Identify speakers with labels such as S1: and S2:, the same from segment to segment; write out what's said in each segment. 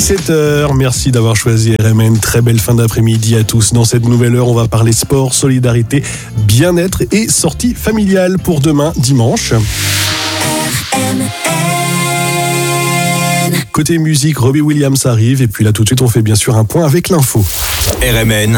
S1: 17h, merci d'avoir choisi RMN. Très belle fin d'après-midi à tous. Dans cette nouvelle heure, on va parler sport, solidarité, bien-être et sortie familiale pour demain, dimanche. Côté musique, Robbie Williams arrive et puis là tout de suite on fait bien sûr un point avec l'info.
S2: RMN,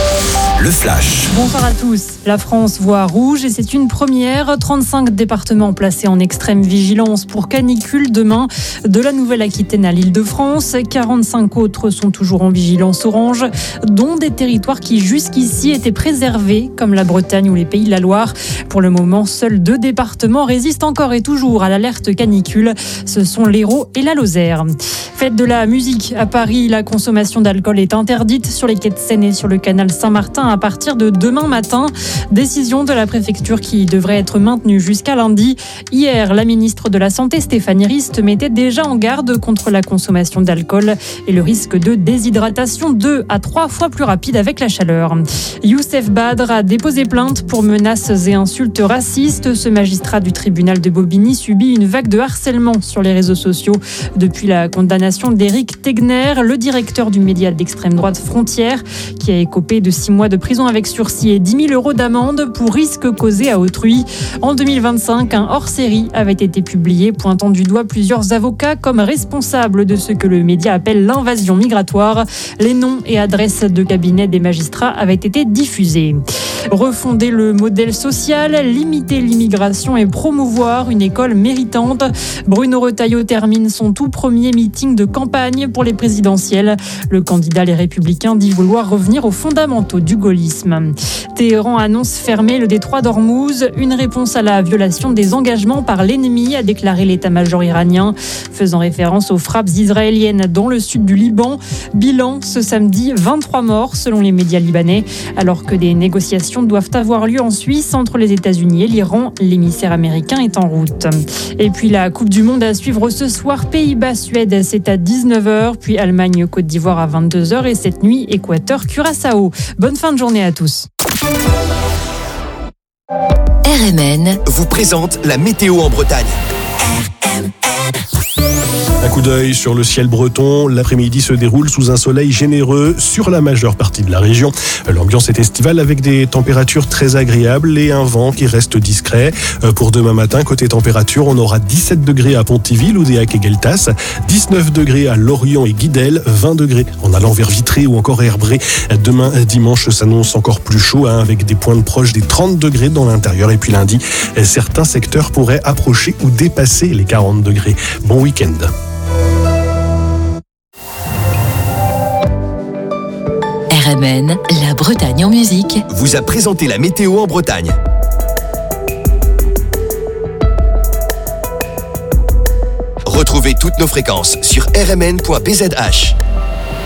S2: le flash.
S3: Bonsoir à tous. La France voit rouge et c'est une première. 35 départements placés en extrême vigilance pour canicule demain, de la Nouvelle-Aquitaine à l'Île-de-France. 45 autres sont toujours en vigilance orange, dont des territoires qui jusqu'ici étaient préservés, comme la Bretagne ou les Pays de la Loire. Pour le moment, seuls 2 départements résistent encore et toujours à l'alerte canicule. Ce sont l'Hérault et la Lozère. Fête de la musique à Paris, la consommation d'alcool est interdite sur les quais de Seine et sur le canal Saint-Martin à partir de demain matin. Décision de la préfecture qui devrait être maintenue jusqu'à lundi. Hier, la ministre de la Santé, Stéphanie Rist, mettait déjà en garde contre la consommation d'alcool et le risque de déshydratation 2 à 3 fois plus rapide avec la chaleur. Youssef Badr a déposé plainte pour menaces et insultes racistes. Ce magistrat du tribunal de Bobigny subit une vague de harcèlement sur les réseaux sociaux depuis la condamnation d'Éric Tegner, le directeur du média d'extrême droite Frontières, qui a écopé de 6 mois de prison avec sursis et 10 000 € d'amende pour risque causé à autrui. En 2025, un hors-série avait été publié pointant du doigt plusieurs avocats comme responsables de ce que le média appelle l'invasion migratoire. Les noms et adresses de cabinets des magistrats avaient été diffusés. Refonder le modèle social, limiter l'immigration et promouvoir une école méritante. Bruno Retailleau termine son tout premier meeting de campagne pour les présidentielles. Le candidat Les Républicains dit vouloir revenir aux fondamentaux du gaullisme. Téhéran annonce fermer le détroit d'Ormuz, une réponse à la violation des engagements par l'ennemi, a déclaré l'état-major iranien, faisant référence aux frappes israéliennes dans le sud du Liban. Bilan ce samedi, 23 morts selon les médias libanais, alors que des négociations doivent avoir lieu en Suisse entre les États-Unis et l'Iran. L'émissaire américain est en route. Et puis la Coupe du Monde à suivre ce soir, Pays-Bas-Suède, c'est à 19h, puis Allemagne-Côte d'Ivoire à 22h et cette nuit, Équateur-Curaçao. Bonne fin de journée à tous.
S2: RMN vous présente la météo en Bretagne.
S1: Un coup d'œil sur le ciel breton. L'après-midi se déroule sous un soleil généreux sur la majeure partie de la région. L'ambiance est estivale avec des températures très agréables et un vent qui reste discret. Pour demain matin, côté température, on aura 17 degrés à Pontivy, Loudéac et Gueltas, 19 degrés à Lorient et Guidel, 20 degrés en allant vers Vitré ou encore Herbré. Demain, dimanche, s'annonce encore plus chaud avec des pointes proches des 30 degrés dans l'intérieur. Et puis lundi, certains secteurs pourraient approcher ou dépasser les 40 degrés. Bon week-end.
S2: RMN, la Bretagne en musique, vous a présenté la météo en Bretagne. Retrouvez toutes nos fréquences sur rmn.bzh.